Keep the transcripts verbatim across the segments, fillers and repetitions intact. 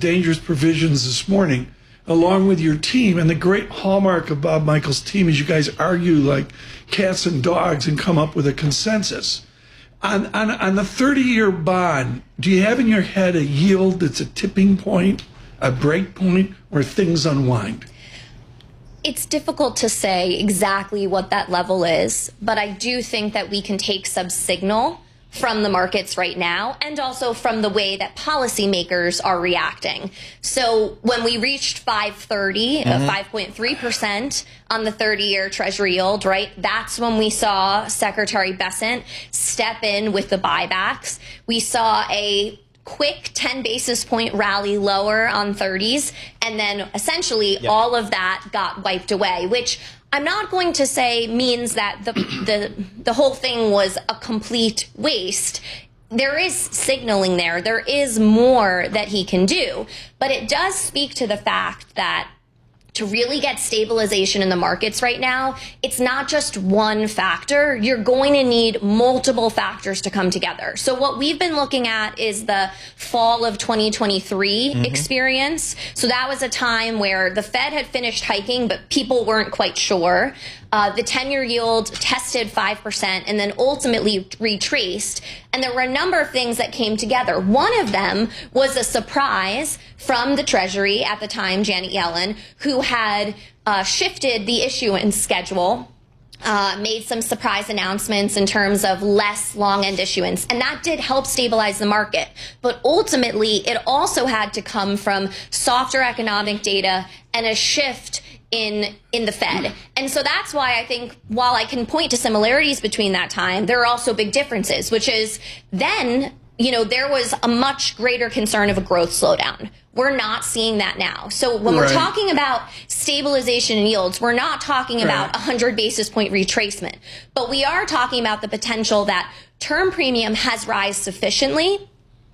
dangerous provisions this morning, along with your team. And the great hallmark of Bob Michael's team is you guys argue like cats and dogs and come up with a consensus. On, on, on the thirty-year bond, do you have in your head a yield that's a tipping point, a break point, where things unwind? It's difficult to say exactly what that level is, but I do think that we can take some signal from the markets right now and also from the way that policymakers are reacting. So when we reached five thirty, mm-hmm. uh, five point three percent on the thirty-year Treasury yield, right, that's when we saw Secretary Bessent step in with the buybacks. We saw a quick ten basis point rally lower on thirties, and then essentially yep. all of that got wiped away, which I'm not going to say means that the the the whole thing was a complete waste. There is signaling there. There is more that he can do, but it does speak to the fact that to really get stabilization in the markets right now, it's not just one factor. You're going to need multiple factors to come together. So what we've been looking at is the fall of twenty twenty-three mm-hmm. experience. So that was a time where the Fed had finished hiking, but people weren't quite sure. Uh, the ten-year yield tested five percent and then ultimately retraced. And there were a number of things that came together. One of them was a surprise from the Treasury at the time, Janet Yellen, who had uh, shifted the issuance schedule, uh, made some surprise announcements in terms of less long-end issuance. And that did help stabilize the market. But ultimately, it also had to come from softer economic data and a shift in in the Fed. And so that's why I think while I can point to similarities between that time, there are also big differences, which is then, you know, there was a much greater concern of a growth slowdown. We're not seeing that now. So when right. we're talking about stabilization in yields, we're not talking right. about a one hundred basis point retracement, but we are talking about the potential that term premium has rise sufficiently.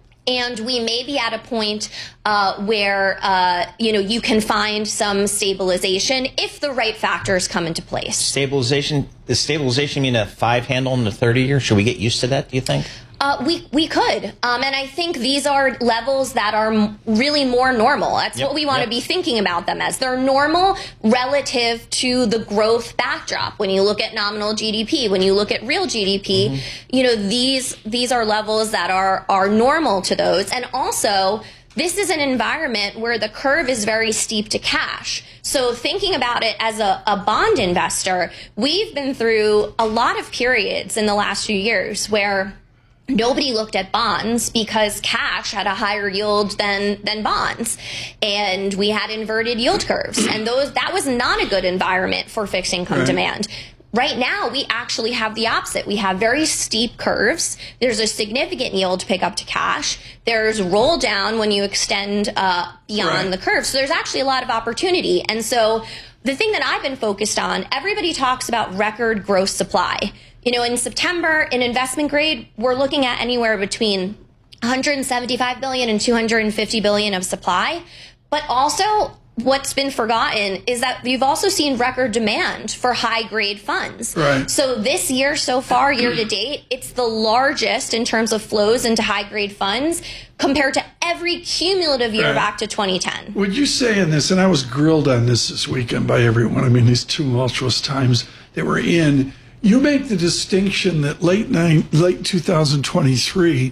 And we may be at a point uh, where, uh, you know, you can find some stabilization if the right factors come into place. Stabilization, does stabilization mean a five handle in the thirty year? Should we get used to that, do you think? Uh, we we could, um, and I think these are levels that are m- really more normal. That's yep, what we want to yep. be thinking about them as. They're normal relative to the growth backdrop. When you look at nominal G D P, when you look at real G D P, mm-hmm. you know, these these are levels that are are normal to those. And also, this is an environment where the curve is very steep to cash. So thinking about it as a, a bond investor, we've been through a lot of periods in the last few years where nobody looked at bonds because cash had a higher yield than than bonds, and we had inverted yield curves, and those that was not a good environment for fixed income right. demand. Right now, we actually have the opposite. We have very steep curves. There's a significant yield pickup to cash. There's roll down when you extend uh, beyond right. the curve. So there's actually a lot of opportunity. And so the thing that I've been focused on, everybody talks about record gross supply. You know, in September, in investment grade, we're looking at anywhere between one hundred seventy-five billion and two hundred fifty billion of supply. But also, what's been forgotten is that you've also seen record demand for high grade funds. Right. So this year so far, year to date, it's the largest in terms of flows into high grade funds compared to every cumulative year right. back to twenty ten. Would you say in this, and I was grilled on this this weekend by everyone, I mean, these tumultuous times that we're in, you make the distinction that late nine, late two thousand twenty-three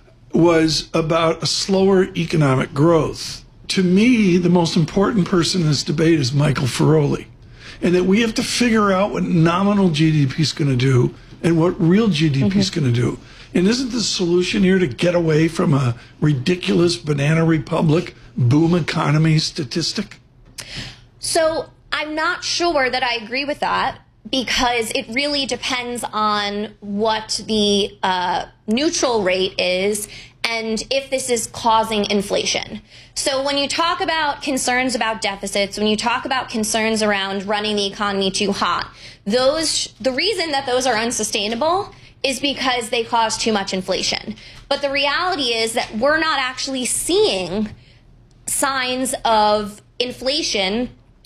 was about a slower economic growth. To me, the most important person in this debate is Michael Feroli, and that we have to figure out what nominal G D P is going to do and what real G D P is mm-hmm. going to do. And isn't the solution here to get away from a ridiculous banana republic boom economy statistic? So I'm not sure that I agree with that, because it really depends on what the uh, neutral rate is and if this is causing inflation. So when you talk about concerns about deficits, when you talk about concerns around running the economy too hot, those the reason that those are unsustainable is because they cause too much inflation. But the reality is that we're not actually seeing signs of inflation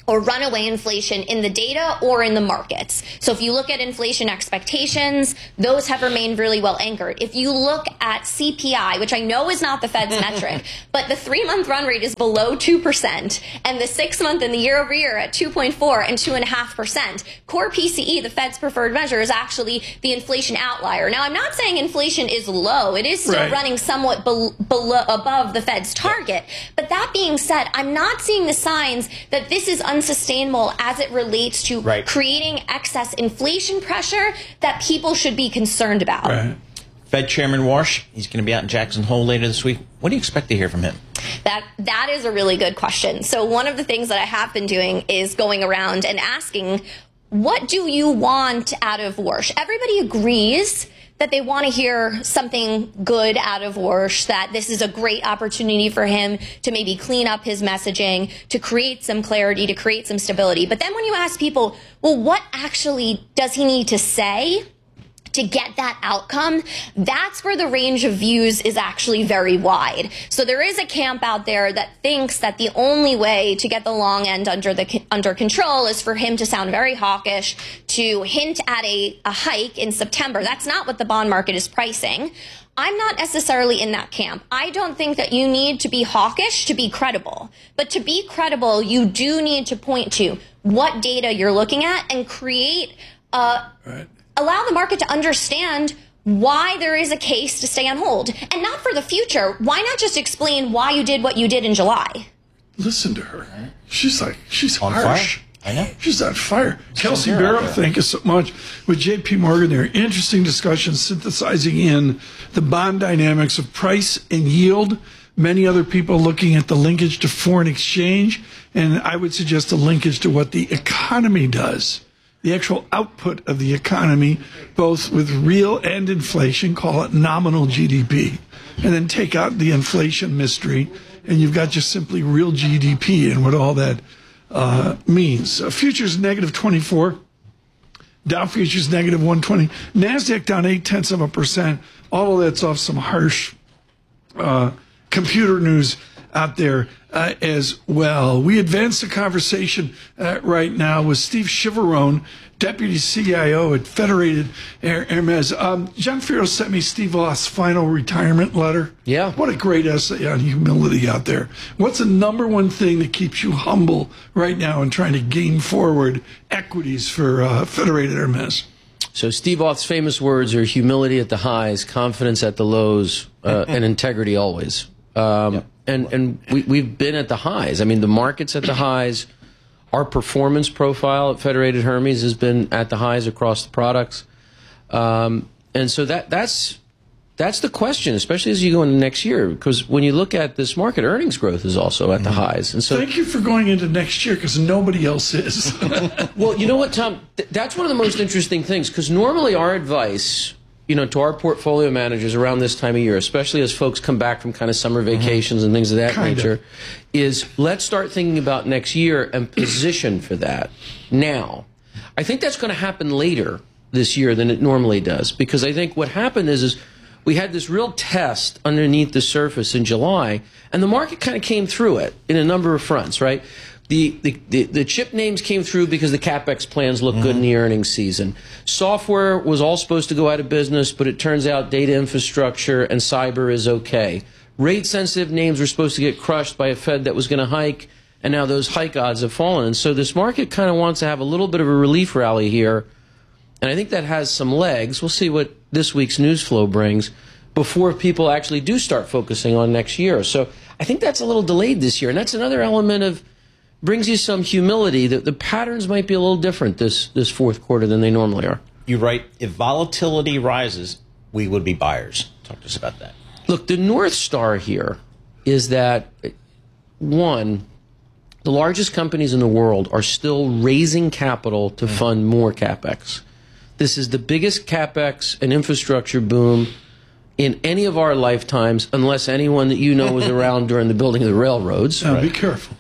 or runaway inflation in the data or in the markets. So if you look at inflation expectations, those have remained really well anchored. If you look at C P I, which I know is not the Fed's metric, but the three-month run rate is below two percent, and the six-month and the year-over-year at two point four and two point five percent. Core P C E, the Fed's preferred measure, is actually the inflation outlier. Now, I'm not saying inflation is low. It is still Right. running somewhat be- below, above the Fed's target. But that being said, I'm not seeing the signs that this is unsustainable as it relates to Right. creating excess inflation pressure that people should be concerned about. Right. Fed Chairman Warsh, he's going to be out in Jackson Hole later this week. What do you expect to hear from him? That that is a really good question. So one of the things that I have been doing is going around and asking, what do you want out of Warsh? Everybody agrees that they want to hear something good out of Warsh, that this is a great opportunity for him to maybe clean up his messaging, to create some clarity, to create some stability. But then when you ask people, well, what actually does he need to say to get that outcome, that's where the range of views is actually very wide. So there is a camp out there that thinks that the only way to get the long end under the under control is for him to sound very hawkish, to hint at a, a hike in September. That's not what the bond market is pricing. I'm not necessarily in that camp. I don't think that you need to be hawkish to be credible. But to be credible, you do need to point to what data you're looking at and create a Right. allow the market to understand why there is a case to stay on hold. And not for the future. Why not just explain why you did what you did in July? Listen to her. She's like, she's On harsh. fire. I know. She's on fire. Kelsey girl out Barrow, there. thank you so much. With J P Morgan there, interesting discussion synthesizing in the bond dynamics of price and yield. Many other people looking at the linkage to foreign exchange. And I would suggest a linkage to what the economy does. The actual output of the economy, both with real and inflation, call it nominal G D P, and then take out the inflation mystery, and you've got just simply real G D P and what all that uh, means. Uh, futures negative twenty-four, Dow futures negative one twenty, NASDAQ down eight tenths of a percent. All of that's off some harsh uh, computer news out there uh, as well. We advance the conversation uh, right now with Steve Chiavarone, Deputy C I O at Federated Hermes. Um, John Ferro sent me Steve Roth's final retirement letter. Yeah. What a great essay on humility out there. What's the number one thing that keeps you humble right now in trying to gain forward equities for uh, Federated Hermes? So Steve Roth's famous words are humility at the highs, confidence at the lows, uh, and integrity always. Um, Yep. And and we, we've been at the highs. I mean, the market's at the highs. Our performance profile at Federated Hermes has been at the highs across the products. Um, and so that that's that's the question, especially as you go into next year, because when you look at this market, earnings growth is also at the highs. And so, Thank you for going into next year because nobody else is. well, you know what, Tom? Th- that's one of the most interesting things, because normally our advice, you know, to our portfolio managers around this time of year, especially as folks come back from kind of summer vacations and things of that Kinda. nature, is let's start thinking about next year and position for that now. I think that's going to happen later this year than it normally does, because I think what happened is, is we had this real test underneath the surface in July, and the market kind of came through it in a number of fronts, right? The, the, the, the chip names came through because the CapEx plans look good in the earnings season. Software was all supposed to go out of business, but it turns out data infrastructure and cyber is okay. Rate-sensitive names were supposed to get crushed by a Fed that was going to hike, and now those hike odds have fallen. And so this market kind of wants to have a little bit of a relief rally here, and I think that has some legs. We'll see what this week's news flow brings before people actually do start focusing on next year. So I think that's a little delayed this year, and that's another element of brings you some humility that the patterns might be a little different this, this fourth quarter than they normally are. You're right. If volatility rises, we would be buyers. Talk to us about that. Look, the North Star here is that, one, the largest companies in the world are still raising capital to fund more CapEx. This is the biggest CapEx and infrastructure boom in any of our lifetimes, unless anyone that you know was around during the building of the railroads. Now, be careful.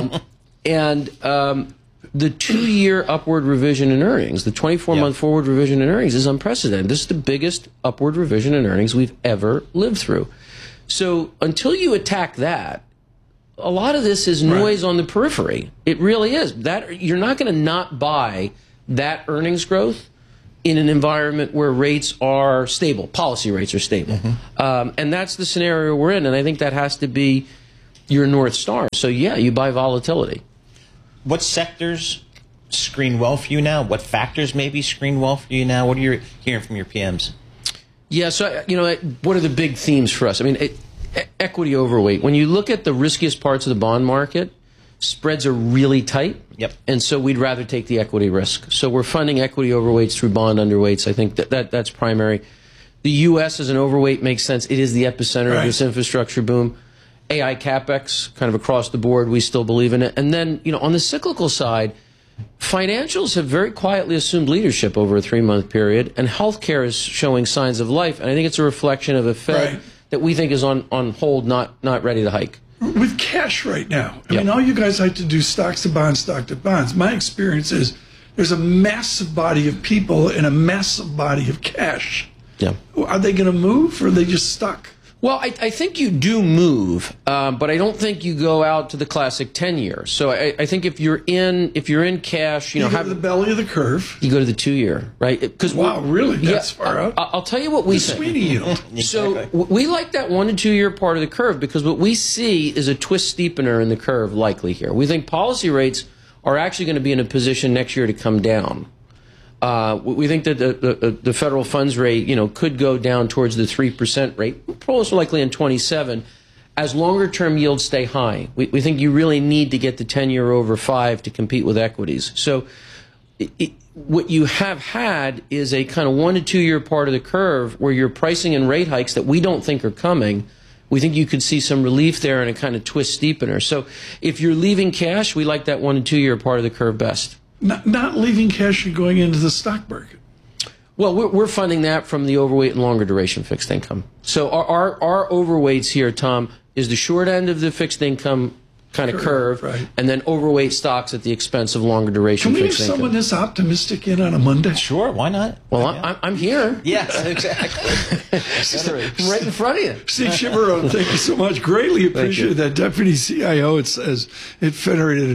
And um, the two-year upward revision in earnings, the twenty-four month Yep. forward revision in earnings is unprecedented. This is the biggest upward revision in earnings we've ever lived through. So until you attack that, a lot of this is noise right. on the periphery. It really is. That you're not going to not buy that earnings growth in an environment where rates are stable, policy rates are stable. Mm-hmm. Um, and that's the scenario we're in, and I think that has to be your North Star. So, yeah, you buy volatility. What sectors screen well for you now? What factors maybe screen well for you now? What are you hearing from your P Ms? Yeah, so, you know, what are the big themes for us? I mean, it, equity overweight. When you look at the riskiest parts of the bond market, spreads are really tight. Yep. And so we'd rather take the equity risk. So we're funding equity overweights through bond underweights. I think that, that that's primary. The U S as an overweight makes sense. It is the epicenter right. of this infrastructure boom. A I CapEx, kind of across the board, we still believe in it. And then, you know, on the cyclical side, financials have very quietly assumed leadership over a three-month period, and healthcare is showing signs of life. And I think it's a reflection of a Fed right. that we think is on, on hold, not not ready to hike. With cash right now, I yep. mean, all you guys like to do stocks to bonds, stock to bonds. My experience is there's a massive body of people and a massive body of cash. Yeah. Are they going to move, or are they just stuck? Well, I, I think you do move, um, but I don't think you go out to the classic ten year. So I, I think if you're in if you're in cash, you, you know, go have, to the belly of the curve. You go to the two year, right? Because wow, really, that's yeah, far out. I, I'll tell you what we the think. Sweetie yield. Exactly. So we like that one to two year part of the curve because what we see is a twist steepener in the curve likely here. We think policy rates are actually going to be in a position next year to come down. Uh, we think that the, the, the federal funds rate, you know, could go down towards the three percent rate, most likely in twenty-seven, as longer-term yields stay high. We, we think you really need to get the ten-year over five to compete with equities. So it, it, what you have had is a kind of one to two-year part of the curve where you're pricing in rate hikes that we don't think are coming. We think you could see some relief there and a kind of twist steepener. So if you're leaving cash, we like that one to two-year part of the curve best. Not, not leaving cash and going into the stock market. Well, we're, we're funding that from the overweight and longer duration fixed income. So our, our, our overweights here, Tom, is the short end of the fixed income kind of curve, right. and then overweight stocks at the expense of longer duration fixed income. Can we fixed have income. someone this optimistic in on a Monday? Sure, why not? Well, I'm, I'm here. Yes, exactly. Right in front of you. Steve Chimarrone, thank you so much. Greatly appreciate that. Deputy C I O, it says, it Federated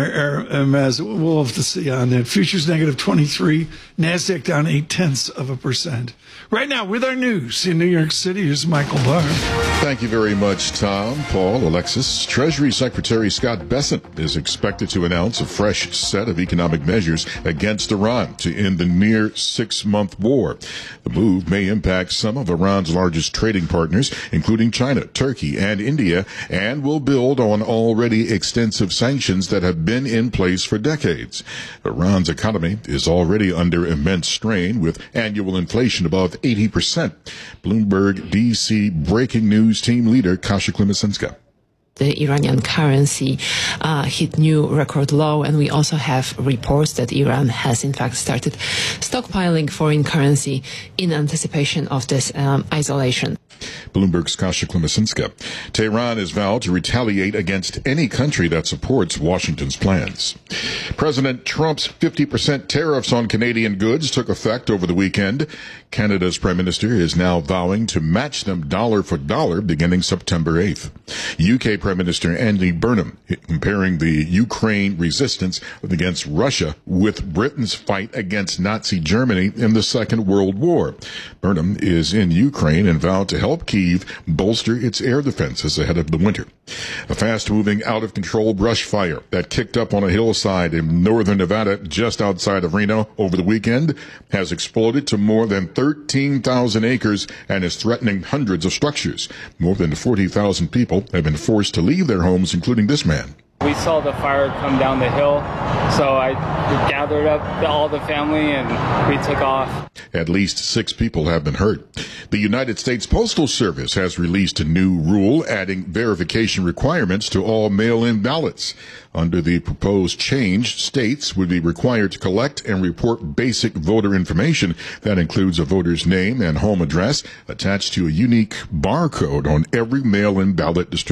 Hermes. We'll have to see on that. Futures negative twenty-three. NASDAQ down eight-tenths of a percent. Right now, with our news in New York City, here's Michael Barr. Thank you very much, Tom, Paul, Alexis. Treasury Secretary Scott Bessent is expected to announce a fresh set of economic measures against Iran to end the near six-month war. The move may impact some of Iran's largest trading partners, including China, Turkey, and India, and will build on already extensive sanctions that have been in place for decades. Iran's economy is already under immense strain, with annual inflation above eighty percent. Bloomberg D C breaking news team leader Kasia Klimasinska. The Iranian currency uh, hit new record low, and we also have reports that Iran has in fact started stockpiling foreign currency in anticipation of this um, isolation. Bloomberg's Kasia Klimasinska. Tehran has vowed to retaliate against any country that supports Washington's plans. President Trump's fifty percent tariffs on Canadian goods took effect over the weekend. Canada's Prime Minister is now vowing to match them dollar for dollar beginning September eighth. U K Prime Minister Andy Burnham comparing the Ukraine resistance against Russia with Britain's fight against Nazi Germany in the Second World War. Burnham is in Ukraine and vowed to help Kyiv bolster its air defenses ahead of the winter. A fast-moving, out-of-control brush fire that kicked up on a hillside in northern Nevada just outside of Reno over the weekend has exploded to more than thirteen thousand acres and is threatening hundreds of structures. More than forty thousand people have been forced to leave their homes, including this man. We saw the fire come down the hill, so I gathered up all the family and we took off. At least six people have been hurt. The United States Postal Service has released a new rule adding verification requirements to all mail-in ballots. Under the proposed change, states would be required to collect and report basic voter information that includes a voter's name and home address attached to a unique barcode on every mail-in ballot distributed.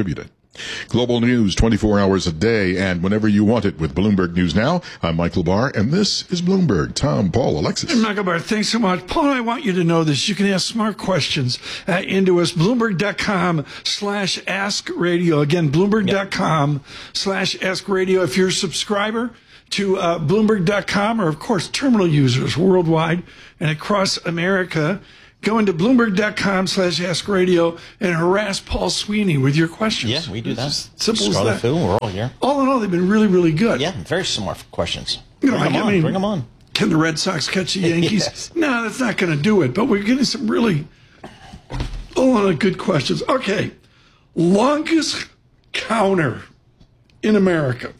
Global news twenty-four hours a day and whenever you want it with Bloomberg News Now. I'm Michael Barr, and this is Bloomberg. Tom, Paul, Alexis. Michael Barr, thanks so much. Paul, I want you to know this. You can ask smart questions uh, into us. Bloomberg.com slash ask radio. Again, Bloomberg.com slash ask radio. If you're a subscriber to uh, Bloomberg dot com, or, of course, terminal users worldwide and across America, go into Bloomberg.com slash ask radio and harass Paul Sweeney with your questions. Yeah, we do that. It's as simple Scroll as that. through, we're all here. All in all, they've been really, really good. Yeah, very smart questions. You know, bring, I, them I on, mean, bring them on. Can the Red Sox catch the Yankees? Yes. No, that's not going to do it. But we're getting some really all in all good questions. Okay, longest counter in America,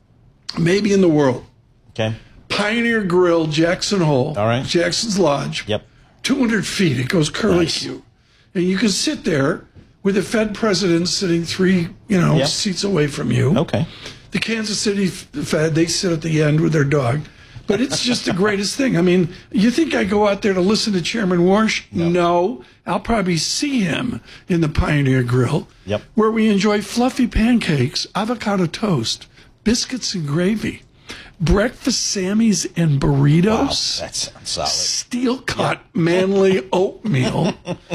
maybe in the world. Okay. Pioneer Grill, Jackson Hole. All right. Jackson's Lodge. Yep. two hundred feet. It goes curly Nice. Q. And you can sit there with the Fed president sitting three, you know, Yep. seats away from you. Okay. The Kansas City Fed, they sit at the end with their dog. But it's just the greatest thing. I mean, you think I go out there to listen to Chairman Warsh? No. no. I'll probably see him in the Pioneer Grill, Yep. where we enjoy fluffy pancakes, avocado toast, biscuits and gravy, breakfast Sammys and burritos. Wow, that sounds solid. Steel cut manly oatmeal,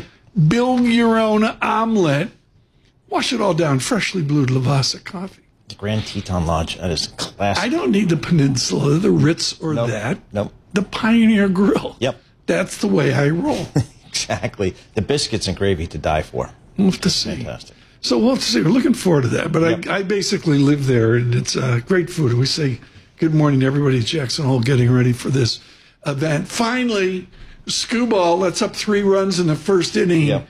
build your own omelet, wash it all down, freshly brewed Lavazza coffee. The Grand Teton Lodge, that is classic. I don't need the Peninsula, the Ritz, or Nope. that. Nope. The Pioneer Grill. Yep. That's the way I roll. Exactly. The biscuits and gravy to die for. We'll have to see. Fantastic. So we'll have to see. We're looking forward to that. But Yep. I, I basically live there, and it's uh, great food. We say good morning to everybody at Jackson Hole getting ready for this event. Finally, Skubal lets up three runs in the first inning. Yep.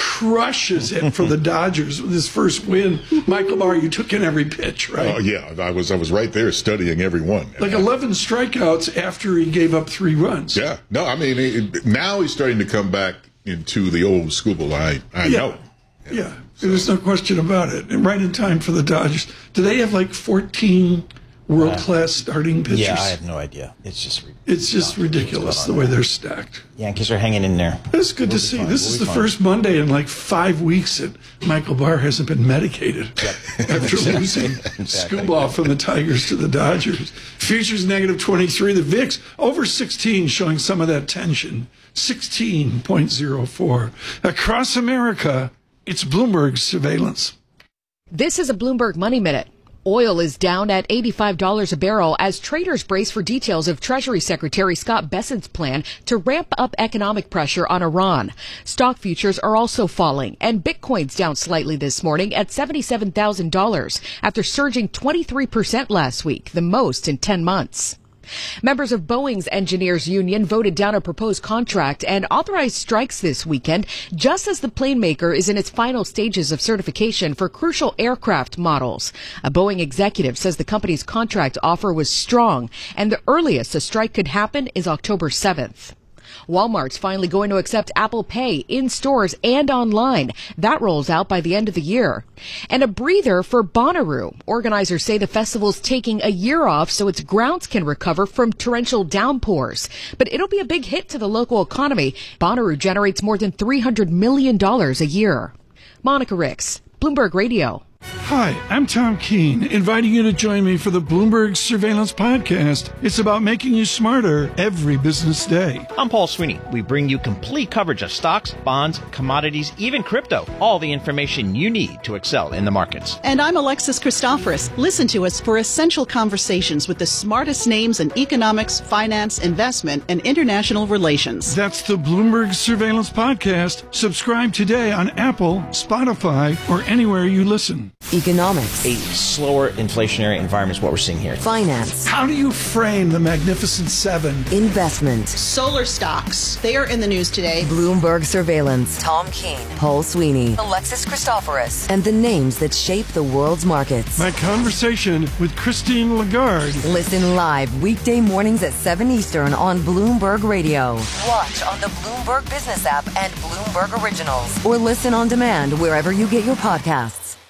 Crushes it for the Dodgers with his first win. Michael Barr, you took in every pitch, right? Oh, yeah, I was I was right there studying every one. Like eleven strikeouts after he gave up three runs. Yeah. No, I mean, it, now he's starting to come back into the old Scooble. I, I Yeah. know. Yeah, there's no question about it. And right in time for the Dodgers. Do they have like fourteen world-class starting pitchers? Yeah, I have no idea. It's just It's just ridiculous the way they're stacked. Yankees are hanging in there. It's good We'll to be see. fine. This We'll is be the fine. first Monday in like five weeks that Michael Barr hasn't been medicated after losing scoop off from the Tigers to the Dodgers. Futures negative twenty-three. The V I X over sixteen, showing some of that tension. sixteen point oh four. Across America, it's Bloomberg surveillance. This is a Bloomberg Money Minute. Oil is down at eighty-five dollars a barrel as traders brace for details of Treasury Secretary Scott Bessent's plan to ramp up economic pressure on Iran. Stock futures are also falling, and Bitcoin's down slightly this morning at seventy-seven thousand dollars after surging twenty-three percent last week, the most in ten months. Members of Boeing's engineers union voted down a proposed contract and authorized strikes this weekend, just as the plane maker is in its final stages of certification for crucial aircraft models. A Boeing executive says the company's contract offer was strong, and the earliest a strike could happen is October seventh. Walmart's finally going to accept Apple Pay in stores and online. That rolls out by the end of the year. And a breather for Bonnaroo. Organizers say the festival's taking a year off so its grounds can recover from torrential downpours. But it'll be a big hit to the local economy. Bonnaroo generates more than three hundred million dollars a year. Monica Ricks, Bloomberg Radio. Hi, I'm Tom Keene, inviting you to join me for the Bloomberg Surveillance Podcast. It's about making you smarter every business day. I'm Paul Sweeney. We bring you complete coverage of stocks, bonds, commodities, even crypto. All the information you need to excel in the markets. And I'm Alexis Christoforous. Listen to us for essential conversations with the smartest names in economics, finance, investment, and international relations. That's the Bloomberg Surveillance Podcast. Subscribe today on Apple, Spotify, or anywhere you listen. Economics. A slower inflationary environment is what we're seeing here. Finance. How do you frame the Magnificent Seven? Investment. Solar stocks. They are in the news today. Bloomberg Surveillance. Tom Keene. Paul Sweeney. Alexis Christoforous. And the names that shape the world's markets. My conversation with Christine Lagarde. Listen live weekday mornings at seven Eastern on Bloomberg Radio. Watch on the Bloomberg Business app and Bloomberg Originals. Or listen on demand wherever you get your podcasts.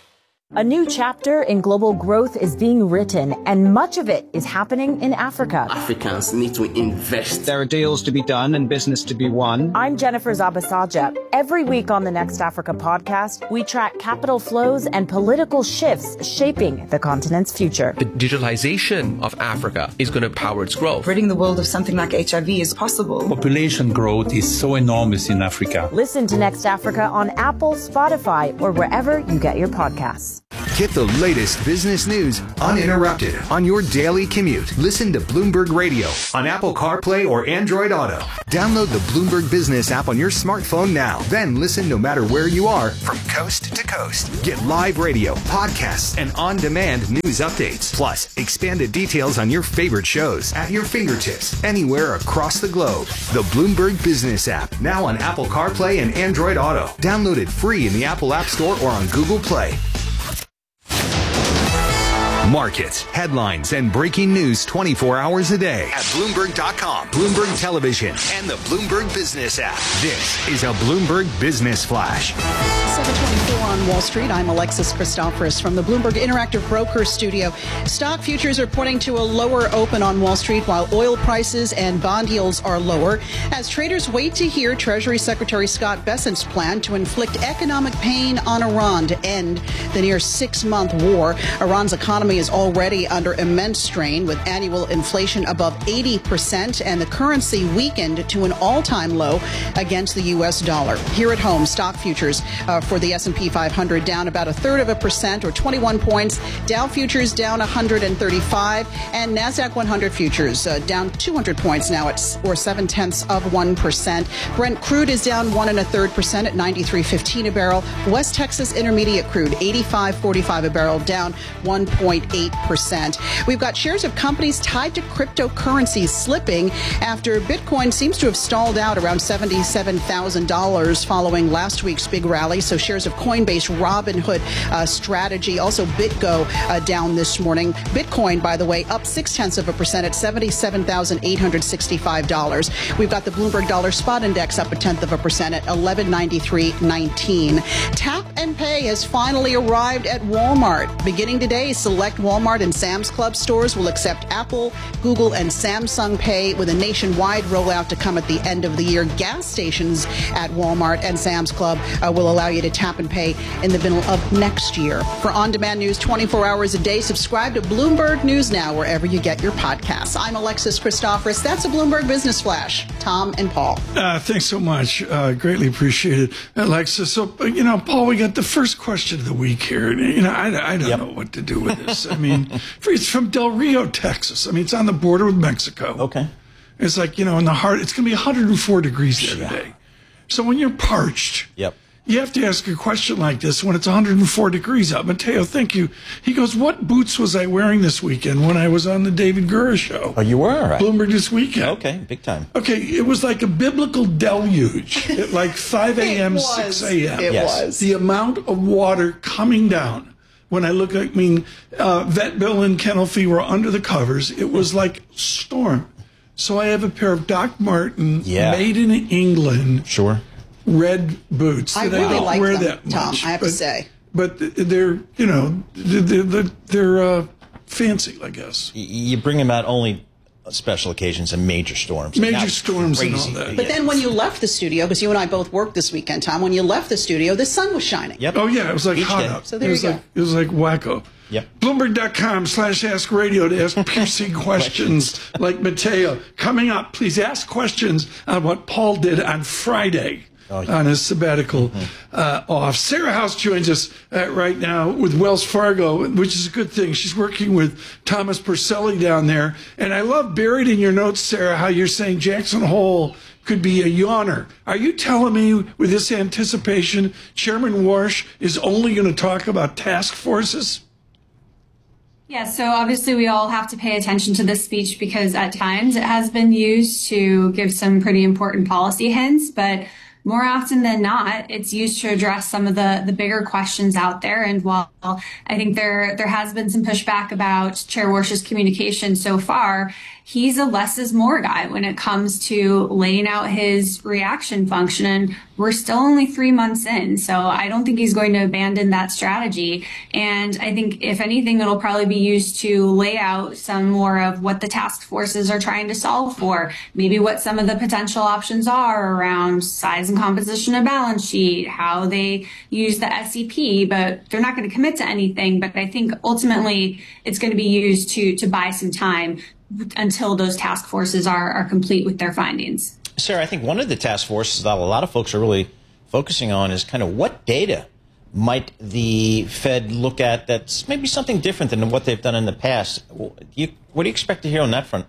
A new chapter in global growth is being written, and much of it is happening in Africa. Africans need to invest. There are deals to be done and business to be won. I'm Jennifer Zabasaja. Every week on the Next Africa podcast, we track capital flows and political shifts shaping the continent's future. The digitalization of Africa is going to power its growth. Ridding the world of something like H I V is possible. Population growth is so enormous in Africa. Listen to Next Africa on Apple, Spotify, or wherever you get your podcasts. Get the latest business news uninterrupted on your daily commute. Listen to Bloomberg Radio on Apple CarPlay or Android Auto. Download the Bloomberg Business app on your smartphone now. Then listen no matter where you are from coast to coast. Get live radio, podcasts, and on-demand news updates. Plus, expanded details on your favorite shows at your fingertips anywhere across the globe. The Bloomberg Business app, now on Apple CarPlay and Android Auto. Download it free in the Apple App Store or on Google Play. Markets, headlines, and breaking news twenty-four hours a day at Bloomberg dot com, Bloomberg Television, and the Bloomberg Business app. This is a Bloomberg Business Flash. seven twenty-four on Wall Street. I'm Alexis Christoforous from the Bloomberg Interactive Broker Studio. Stock futures are pointing to a lower open on Wall Street, while oil prices and bond yields are lower, as traders wait to hear Treasury Secretary Scott Bessent's plan to inflict economic pain on Iran to end the near six-month war. Iran's economy is already under immense strain, with annual inflation above eighty percent and the currency weakened to an all-time low against the U S dollar. Here at home, stock futures uh, for the S and P five hundred down about a third of a percent, or twenty-one points. Dow futures down one hundred thirty-five, and NASDAQ one hundred futures uh, down two hundred points now, at or seven tenths of one percent. Brent crude is down one and a third percent at ninety-three fifteen a barrel. West Texas Intermediate crude eighty-five forty-five a barrel, down one point eight percent. We've got shares of companies tied to cryptocurrencies slipping after Bitcoin seems to have stalled out around seventy-seven thousand dollars following last week's big rally. So shares of Coinbase, Robinhood, uh, Strategy, also BitGo uh, down this morning. Bitcoin, by the way, up six tenths of a percent at seventy-seven thousand eight hundred sixty-five dollars. We've got the Bloomberg Dollar Spot Index up a tenth of a percent at eleven ninety-three nineteen. Tap and Pay has finally arrived at Walmart. Beginning today, select Walmart and Sam's Club stores will accept Apple, Google, and Samsung Pay, with a nationwide rollout to come at the end of the year. Gas stations at Walmart and Sam's Club uh, will allow you to tap and pay in the middle of next year. For on-demand news twenty-four hours a day, subscribe to Bloomberg News Now wherever you get your podcasts. I'm Alexis Christoforous. That's a Bloomberg Business Flash. Tom and Paul. Uh, thanks so much. Uh, greatly appreciated, Alexis. So, you know, Paul, we got the first question of the week here. You know, I, I don't yep. know what to do with this. I mean, it's from Del Rio, Texas. I mean, it's on the border with Mexico. Okay. It's like, you know, in the heart, it's going to be one hundred four degrees there yeah. today. So when you're parched, yep. you have to ask a question like this when it's one hundred four degrees out. Mateo, thank you. He goes, what boots was I wearing this weekend when I was on the David Gura show? Oh, you were? All right. Bloomberg This Weekend. Okay, big time. Okay, it was like a biblical deluge at like five a.m., six a.m. It yes. was. The amount of water coming down. When I look, I mean, uh, Vet Bill and Kennel Fee were under the covers. It was like storm. So I have a pair of Doc Marten, yeah. made in England, sure, red boots. I that really I don't like wear them, that Tom, much, I have but, to say. But they're, you know, they're, they're, they're uh, fancy, I guess. You bring them out only special occasions and major storms. Major Now, storms crazy. and all that. But then when you left the studio, because you and I both worked this weekend, Tom, when you left the studio, the sun was shining. Yep. Oh, yeah, it was like Each hot day. out. So there it was you like, go. It was like wacko. Yep. Bloomberg.com slash ask radio to ask piercing questions like Mateo. Coming up, please ask questions on what Paul did on Friday. Oh, yeah. On his sabbatical mm-hmm. uh, off. Sarah House joins us uh, right now with Wells Fargo, which is a good thing. She's working with Thomas Porcelli down there. And I love buried in your notes, Sarah, how you're saying Jackson Hole could be a yawner. Are you telling me with this anticipation, Chairman Warsh is only going to talk about task forces? Yeah, so obviously we all have to pay attention to this speech because at times it has been used to give some pretty important policy hints, but more often than not, it's used to address some of the, the bigger questions out there. And while I think there there has been some pushback about Chair Warsh's communication so far, he's a less is more guy when it comes to laying out his reaction function. And we're still only three months in. So I don't think he's going to abandon that strategy. And I think, if anything, it'll probably be used to lay out some more of what the task forces are trying to solve for, maybe what some of the potential options are around size and composition of balance sheet, how they use the S E P, but they're not going to commit to anything. But I think ultimately it's going to be used to to buy some time until those task forces are, are complete with their findings. Sarah, I think one of the task forces that a lot of folks are really focusing on is kind of what data might the Fed look at that's maybe something different than what they've done in the past. Do you, what do you expect to hear on that front?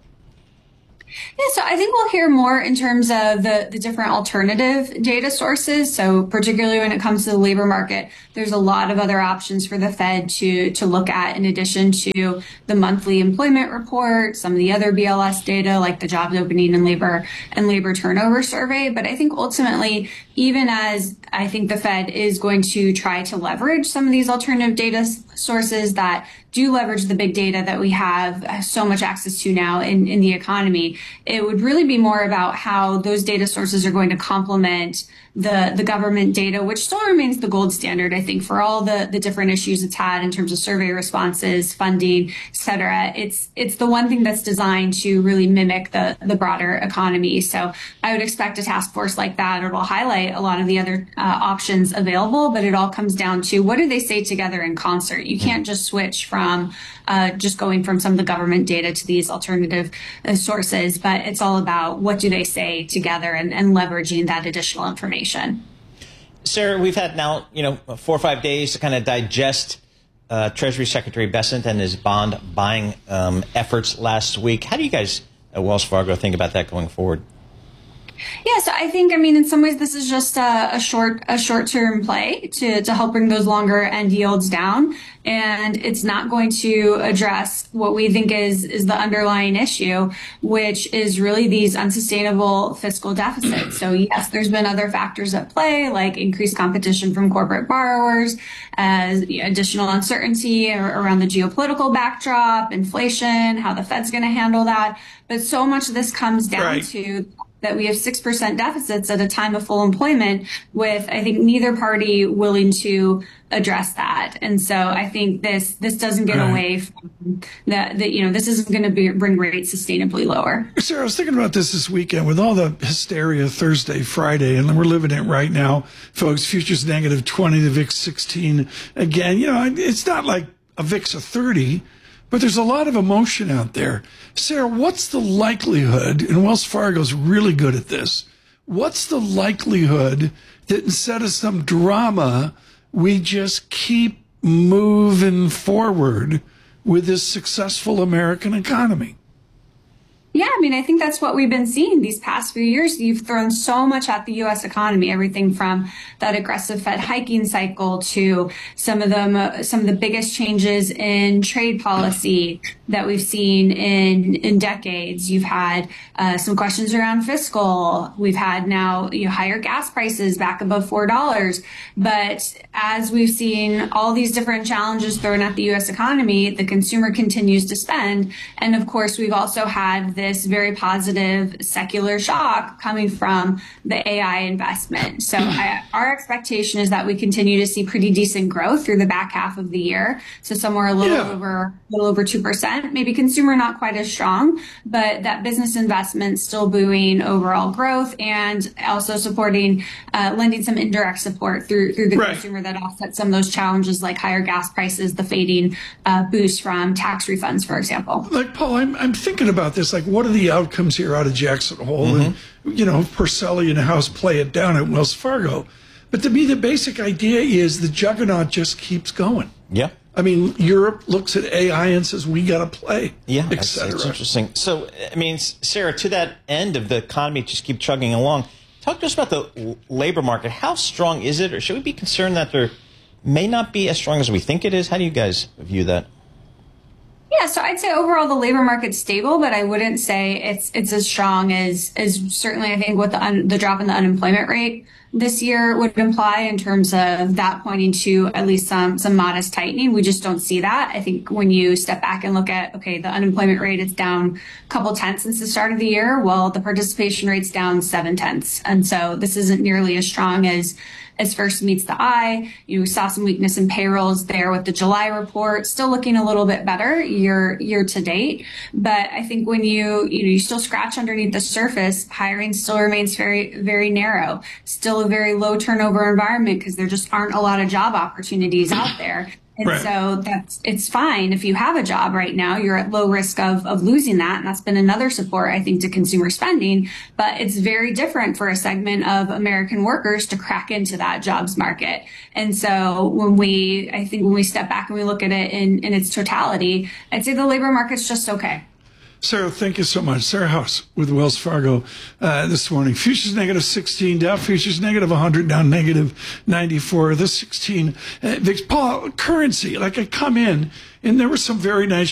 Yeah, so I think we'll hear more in terms of the, the different alternative data sources. So particularly when it comes to the labor market, there's a lot of other options for the Fed to, to look at in addition to the monthly employment report, some of the other B L S data like the jobs opening and labor and labor turnover survey. But I think ultimately, even as I think the Fed is going to try to leverage some of these alternative data sources that do leverage the big data that we have so much access to now in, in the economy, it would really be more about how those data sources are going to complement the, the government data, which still remains the gold standard, I think, for all the, the different issues it's had in terms of survey responses, funding, et cetera. It's, it's the one thing that's designed to really mimic the, the broader economy. So I would expect a task force like that. It will highlight a lot of the other uh, options available, but it all comes down to what do they say together in concert? You can't just switch from uh, just going from some of the government data to these alternative uh, sources, but it's all about what do they say together and, and leveraging that additional information. Sarah, we've had now, you know, four or five days to kind of digest uh, Treasury Secretary Bessent and his bond buying um, efforts last week. How do you guys at Wells Fargo think about that going forward? Yeah, so I think, I mean, in some ways, this is just a, a short, a short-term play to, to help bring those longer end yields down. And it's not going to address what we think is, is the underlying issue, which is really these unsustainable fiscal deficits. So yes, there's been other factors at play, like increased competition from corporate borrowers, as additional uncertainty around the geopolitical backdrop, inflation, how the Fed's going to handle that. But so much of this comes down right. to that we have six percent deficits at a time of full employment, with, I think, neither party willing to address that. And so I think this this doesn't get right. away from that, that, you know, this isn't going to be, bring rates sustainably lower. Sarah, I was thinking about this this weekend with all the hysteria Thursday, Friday, and we're living it right now. Folks, futures negative twenty, the V I X sixteen. Again, you know, it's not like a V I X of thirty, but there's a lot of emotion out there. Sarah, what's the likelihood, and Wells Fargo's really good at this, what's the likelihood that instead of some drama, we just keep moving forward with this successful American economy? Yeah, I mean, I think that's what we've been seeing these past few years. You've thrown so much at the U S economy, everything from that aggressive Fed hiking cycle to some of them, uh, some of the biggest changes in trade policy that we've seen in in decades. You've had uh, some questions around fiscal. We've had now you know, higher gas prices back above four dollars. But as we've seen all these different challenges thrown at the U S economy, the consumer continues to spend. And of course, we've also had this very positive secular shock coming from the A I investment. So I, our expectation is that we continue to see pretty decent growth through the back half of the year. So somewhere a little yeah. over, a little over two percent. Maybe consumer not quite as strong, but that business investment still buoying overall growth and also supporting, uh, lending some indirect support through through the right. consumer that offsets some of those challenges like higher gas prices, the fading uh, boost from tax refunds, for example. Like, Paul, I'm I'm thinking about this. Like, what are the outcomes here out of Jackson Hole? Mm-hmm. And, you know, Porcelli and House play it down at Wells Fargo. But to me, the basic idea is the juggernaut just keeps going. Yeah. I mean, Europe looks at A I and says, we got to play, yeah, et cetera. That's interesting. So, I mean, Sarah, to that end of the economy just keep chugging along, talk to us about the labor market. How strong is it, or should we be concerned that there may not be as strong as we think it is? How do you guys view that? Yeah, so I'd say overall the labor market's stable, but I wouldn't say it's it's as strong as as certainly I think what the un, the drop in the unemployment rate this year would imply in terms of that pointing to at least some some modest tightening. We just don't see that. I think when you step back and look at, okay, the unemployment rate is down a couple tenths since the start of the year. Well, the participation rate's down seven tenths. And so this isn't nearly as strong as as first meets the eye. You know, we saw some weakness in payrolls there with the July report, still looking a little bit better year year to date. But I think when you, you know, you still scratch underneath the surface, hiring still remains very, very narrow, still a very low turnover environment because there just aren't a lot of job opportunities out there. And right. so that's, it's fine if you have a job right now, you're at low risk of, of losing that. And that's been another support, I think, to consumer spending. But it's very different for a segment of American workers to crack into that jobs market. And so when we, I think when we step back and we look at it in, in its totality, I'd say the labor market's just okay. Sarah, thank you so much. Sarah House with Wells Fargo uh, this morning. Futures negative sixteen, Dow futures negative one hundred, down negative ninety-four. The sixteen, uh, Paul, currency, like I come in and there were some very nice